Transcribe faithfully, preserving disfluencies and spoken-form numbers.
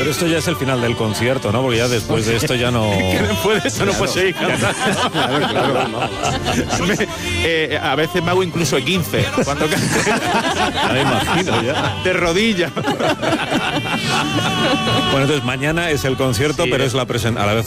Pero esto ya es el final del concierto, ¿no? Porque ya después de esto ya no... Que después de eso no puedes seguir cantando. Claro, claro, no. Me- eh, a veces me hago incluso de quince cuando canto. Ya me imagino ya. De rodillas. Bueno, entonces mañana es el concierto, Sí, pero eh. es la presen- a la vez